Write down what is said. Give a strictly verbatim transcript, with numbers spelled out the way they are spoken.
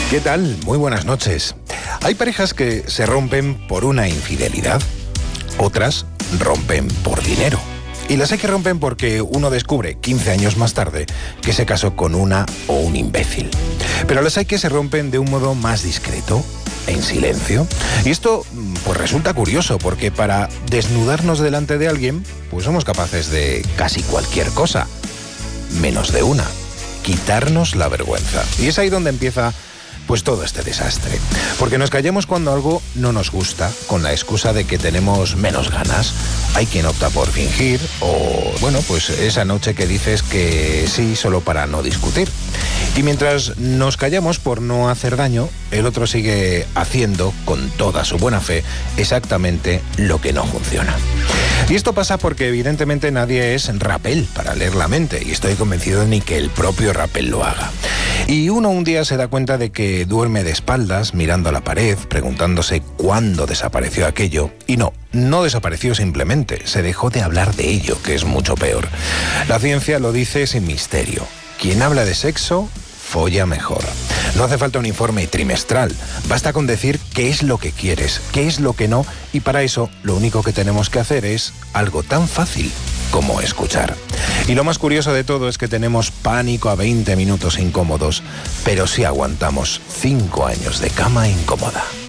¿Qué tal? Muy buenas noches. Hay parejas que se rompen por una infidelidad, otras rompen por dinero. Y las hay que rompen porque uno descubre quince años más tarde que se casó con una o un imbécil. Pero las hay que se rompen de un modo más discreto, en silencio. Y esto pues resulta curioso porque para desnudarnos delante de alguien pues somos capaces de casi cualquier cosa, menos de una: quitarnos la vergüenza. Y es ahí donde empieza pues todo este desastre. Porque nos callamos cuando algo no nos gusta, con la excusa de que tenemos menos ganas. Hay quien opta por fingir, o bueno, pues esa noche que dices que sí solo para no discutir. Y mientras nos callamos por no hacer daño, el otro sigue haciendo, con toda su buena fe, exactamente lo que no funciona. Y esto pasa porque evidentemente nadie es Rapel para leer la mente, y estoy convencido ni que el propio Rapel lo haga. Y uno un día se da cuenta de que duerme de espaldas, mirando a la pared, preguntándose cuándo desapareció aquello. Y no, no desapareció simplemente, se dejó de hablar de ello, que es mucho peor. La ciencia lo dice sin misterio: quien habla de sexo, folla mejor. No hace falta un informe trimestral, basta con decir qué es lo que quieres, qué es lo que no, y para eso lo único que tenemos que hacer es algo tan fácil como escuchar. Y lo más curioso de todo es que tenemos pánico a veinte minutos incómodos, pero sí aguantamos cinco años de cama incómoda.